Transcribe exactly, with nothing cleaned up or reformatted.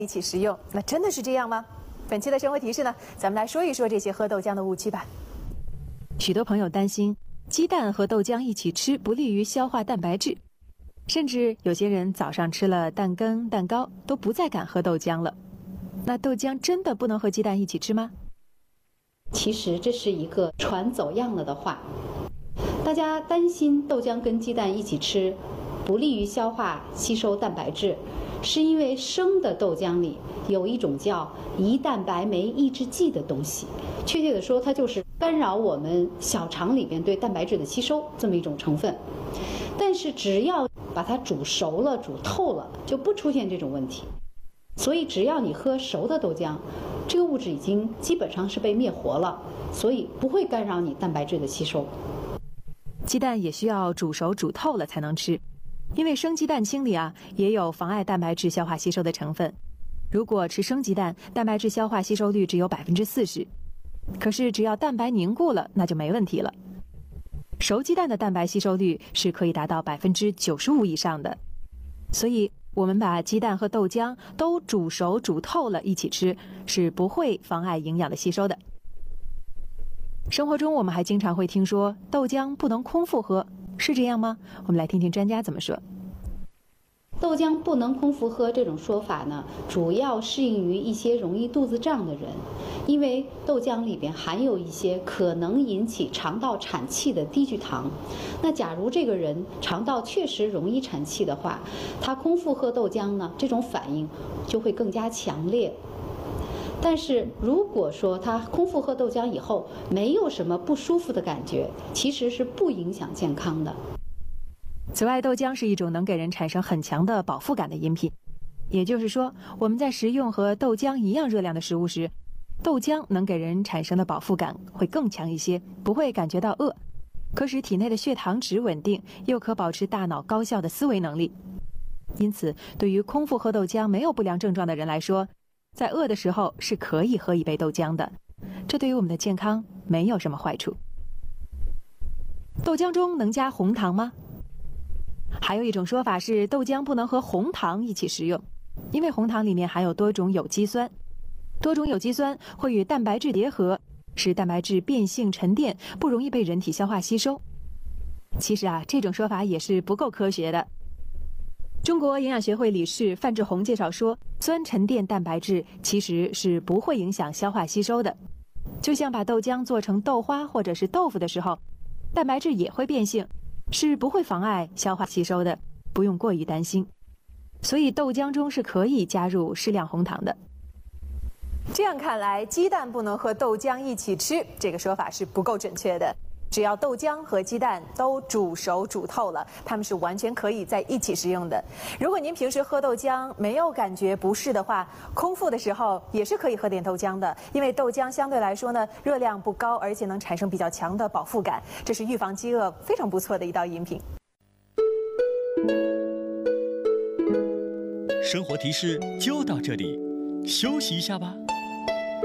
一起食用，那真的是这样吗？本期的生活提示呢，咱们来说一说这些喝豆浆的误区吧。许多朋友担心鸡蛋和豆浆一起吃不利于消化蛋白质，甚至有些人早上吃了蛋羹、蛋糕都不再敢喝豆浆了。那豆浆真的不能和鸡蛋一起吃吗？ 其实这是一个传走样了的话，大家担心豆浆跟鸡蛋一起吃不利于消化吸收蛋白质，是因为生的豆浆里有一种叫胰蛋白酶抑制剂的东西，确切的说，它就是干扰我们小肠里边对蛋白质的吸收这么一种成分。但是只要把它煮熟了、煮透了，就不出现这种问题。所以只要你喝熟的豆浆，这个物质已经基本上是被灭活了，所以不会干扰你蛋白质的吸收。 鸡蛋也需要煮熟煮透了才能吃，因为生鸡蛋清里啊也有妨碍蛋白质消化吸收的成分。如果吃生鸡蛋，蛋白质消化吸收率只有百分之四十，可是只要蛋白凝固了，那就没问题了。熟鸡蛋的蛋白吸收率是可以达到百分之九十五以上的，所以我们把鸡蛋和豆浆都煮熟煮透了一起吃，是不会妨碍营养的吸收的。生活中我们还经常会听说豆浆不能空腹喝，是这样吗？我们来听听专家怎么说。 豆浆不能空腹喝这种说法呢，主要适应于一些容易肚子胀的人，因为豆浆里边含有一些可能引起肠道产气的低聚糖。那假如这个人肠道确实容易产气的话，他空腹喝豆浆呢，这种反应就会更加强烈。但是如果说他空腹喝豆浆以后没有什么不舒服的感觉，其实是不影响健康的。 此外，豆浆是一种能给人产生很强的饱腹感的饮品，也就是说，我们在食用和豆浆一样热量的食物时，豆浆能给人产生的饱腹感会更强一些，不会感觉到饿，可使体内的血糖值稳定，又可保持大脑高效的思维能力。因此，对于空腹喝豆浆没有不良症状的人来说，在饿的时候是可以喝一杯豆浆的，这对于我们的健康没有什么坏处。豆浆中能加红糖吗？还有一种说法是豆浆不能和红糖一起食用，因为红糖里面含有多种有机酸，多种有机酸会与蛋白质结合，使蛋白质变性沉淀，不容易被人体消化吸收。其实啊，这种说法也是不够科学的。中国营养学会理事范志红介绍说，酸沉淀蛋白质其实是不会影响消化吸收的，就像把豆浆做成豆花或者是豆腐的时候，蛋白质也会变性，是不会妨碍消化吸收的，不用过于担心。所以豆浆中是可以加入适量红糖的。这样看来，鸡蛋不能和豆浆一起吃，这个说法是不够准确的。只要豆浆和鸡蛋都煮熟煮透了，它们是完全可以在一起食用的。如果您平时喝豆浆没有感觉不适的话，空腹的时候也是可以喝点豆浆的，因为豆浆相对来说呢热量不高，而且能产生比较强的饱腹感，这是预防饥饿非常不错的一道饮品。 生活提示就到这里，休息一下吧。